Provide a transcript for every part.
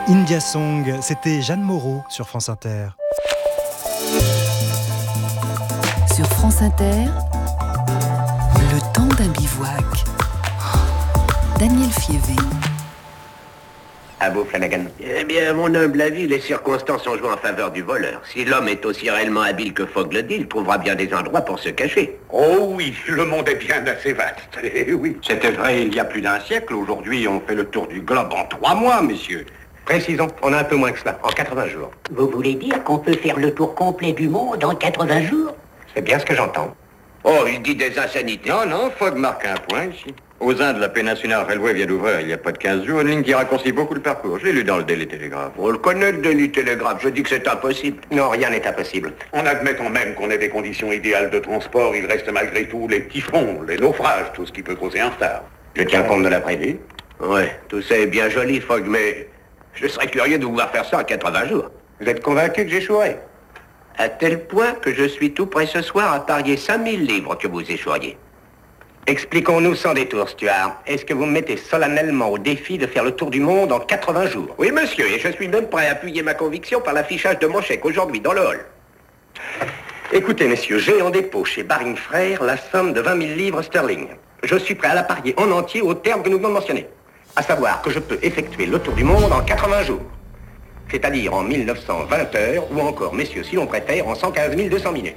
India Song, c'était Jeanne Moreau sur France Inter. Sur France Inter, le temps d'un bivouac. Daniel Fievé. À vous, Flanagan. Eh bien, à mon humble avis, les circonstances ont joué en faveur du voleur. Si l'homme est aussi réellement habile que Fogg le dit, il trouvera bien des endroits pour se cacher. Oh oui, le monde est bien assez vaste. Eh oui. C'était vrai il y a plus d'un siècle. Aujourd'hui, on fait le tour du globe en 3 mois, messieurs. Précisons, on a un peu moins que cela, en 80 jours. Vous voulez dire qu'on peut faire le tour complet du monde en 80 jours? C'est bien ce que j'entends. Oh, il dit des insanités. Non, Fogg marque un point ici. Aux Indes, la Peninsula Railway vient d'ouvrir il y a pas de 15 jours, une ligne qui raccourcit beaucoup le parcours. Je l'ai lu dans le Daily Telegraph. On le connaît, le Daily Telegraph. Je dis que c'est impossible. Non, rien n'est impossible. En admettant même qu'on ait des conditions idéales de transport, il reste malgré tout les typhons, les naufrages, tout ce qui peut causer un retard. Je tiens compte de l'imprévu. Ouais, tout ça est bien joli, Fogg, mais je serais curieux de vous voir faire ça en 80 jours. Vous êtes convaincu que j'échouerai? À tel point que je suis tout prêt ce soir à parier 5000 livres que vous échoueriez. Expliquons-nous sans détour, Stuart. Est-ce que vous me mettez solennellement au défi de faire le tour du monde en 80 jours? Oui, monsieur, et je suis même prêt à appuyer ma conviction par l'affichage de mon chèque aujourd'hui dans le hall. Écoutez, messieurs, j'ai en dépôt chez Baring Frères la somme de 20 000 livres sterling. Je suis prêt à la parier en entier au terme que nous venons de mentionner. À savoir que je peux effectuer le tour du monde en 80 jours. C'est-à-dire en 1920 heures, ou encore, messieurs, si l'on préfère, en 115 200 minutes.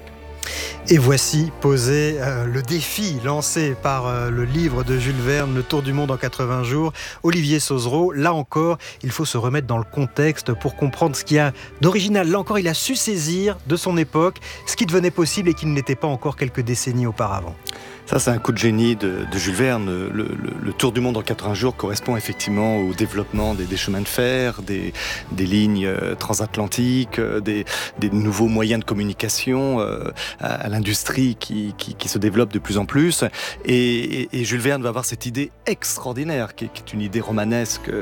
Et voici posé le défi lancé par le livre de Jules Verne, Le Tour du monde en 80 jours, Olivier Sauzereau. Là encore, il faut se remettre dans le contexte pour comprendre ce qu'il y a d'original. Là encore, il a su saisir de son époque ce qui devenait possible et qui ne l'était pas encore quelques décennies auparavant. Ça, c'est un coup de génie de Jules Verne. Le Tour du monde en 80 jours correspond effectivement au développement des chemins de fer, des lignes transatlantiques, des nouveaux moyens de communication, à l'industrie qui se développe de plus en plus. Et Jules Verne va avoir cette idée extraordinaire, qui est une idée romanesque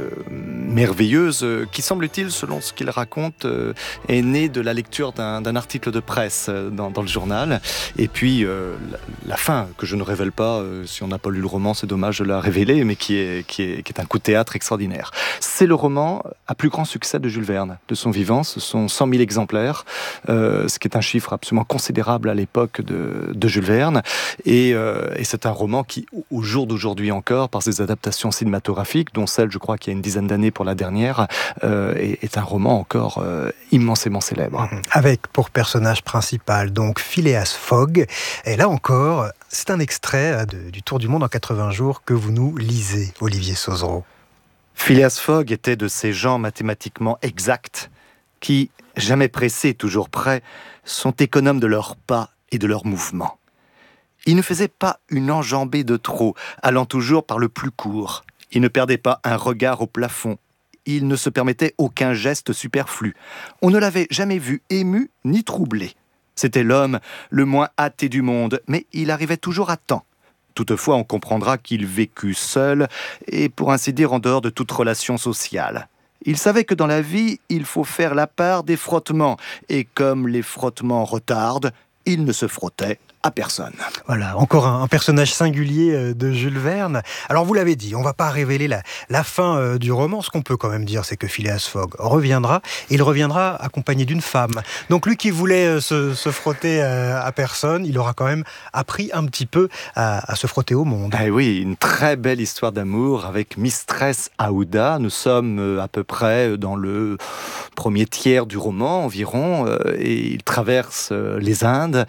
merveilleuse, qui semble-t-il, selon ce qu'il raconte, est née de la lecture d'un article de presse dans le journal. Et puis, la fin, que je ne révèle pas, si on n'a pas lu le roman, c'est dommage de la révéler, mais qui est un coup de théâtre extraordinaire. C'est le roman à plus grand succès de Jules Verne, de son vivant. Ce sont 100 000 exemplaires, ce qui est un chiffre absolument considérable à l'époque de Jules Verne. Et c'est un roman qui, au jour d'aujourd'hui encore, par ses adaptations cinématographiques, dont celle, je crois, qu'il y a une dizaine d'années pour la dernière, est un roman encore immensément célèbre. Avec pour personnage principal, donc, Phileas Fogg. Et là encore, c'est un extrait du Tour du monde en 80 jours que vous nous lisez, Olivier Sauzereau. Phileas Fogg était de ces gens mathématiquement exacts qui, jamais pressés, toujours prêts, sont économes de leurs pas et de leurs mouvements. Il ne faisait pas une enjambée de trop, allant toujours par le plus court. Il ne perdait pas un regard au plafond. Il ne se permettait aucun geste superflu. On ne l'avait jamais vu ému ni troublé. C'était l'homme le moins hâté du monde, mais il arrivait toujours à temps. Toutefois, on comprendra qu'il vécut seul et, pour ainsi dire, en dehors de toute relation sociale. Il savait que dans la vie, il faut faire la part des frottements, et comme les frottements retardent, il ne se frottait à personne. Voilà, encore un personnage singulier de Jules Verne. Alors vous l'avez dit, on ne va pas révéler la fin du roman. Ce qu'on peut quand même dire, c'est que Phileas Fogg reviendra, et il reviendra accompagné d'une femme. Donc lui qui voulait se frotter à personne, il aura quand même appris un petit peu à se frotter au monde. Eh oui, une très belle histoire d'amour avec Mistress Aouda. Nous sommes à peu près dans le premier tiers du roman environ, et il traverse les Indes,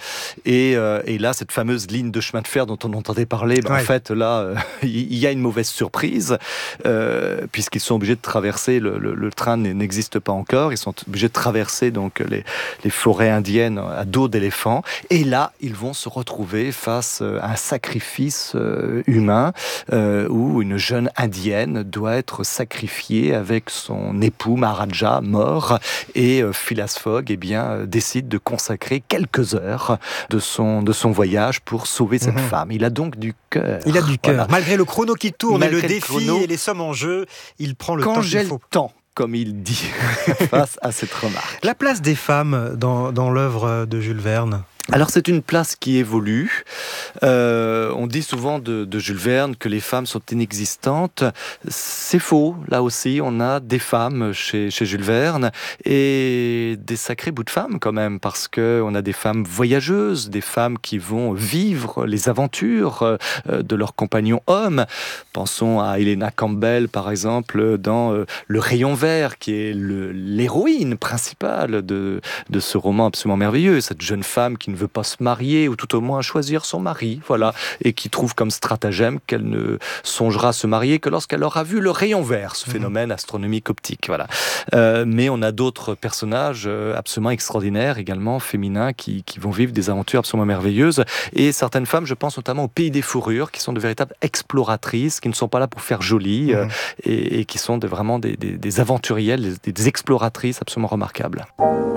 et là, cette fameuse ligne de chemin de fer dont on entendait parler, en fait, là, il y a une mauvaise surprise, puisqu'ils sont obligés de traverser, le train n'existe pas encore, ils sont obligés de traverser donc les forêts indiennes à dos d'éléphants, et là, ils vont se retrouver face à un sacrifice humain, où une jeune indienne doit être sacrifiée avec son époux Maharaja, mort, et Phileas Fogg, décide de consacrer quelques heures de son voyage pour sauver cette femme. Il a donc du cœur. Il a du cœur. Voilà. Malgré le chrono qui tourne, et le défi et les sommes en jeu, il prend le temps qu'il faut. Quand j'ai le temps, comme il dit, face à cette remarque. La place des femmes dans l'œuvre de Jules Verne. Alors c'est une place qui évolue. On dit souvent de Jules Verne que les femmes sont inexistantes. C'est faux. Là aussi, on a des femmes chez Jules Verne et des sacrés bouts de femmes quand même, parce que on a des femmes voyageuses, des femmes qui vont vivre les aventures de leurs compagnons hommes. Pensons à Helena Campbell par exemple dans Le Rayon Vert, qui est l'héroïne principale de ce roman absolument merveilleux. Cette jeune femme qui ne veut pas se marier ou tout au moins choisir son mari, voilà, et qui trouve comme stratagème qu'elle ne songera à se marier que lorsqu'elle aura vu le rayon vert, ce phénomène astronomique optique, voilà. Mais on a d'autres personnages absolument extraordinaires également, féminins, qui vont vivre des aventures absolument merveilleuses, et certaines femmes, je pense notamment au Pays des Fourrures, qui sont de véritables exploratrices, qui ne sont pas là pour faire joli, et qui sont vraiment des aventurières, des exploratrices absolument remarquables.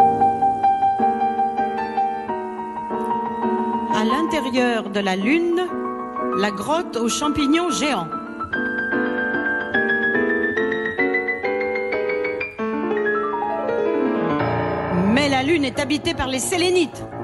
À l'intérieur de la Lune, la grotte aux champignons géants. Mais la Lune est habitée par les Sélénites.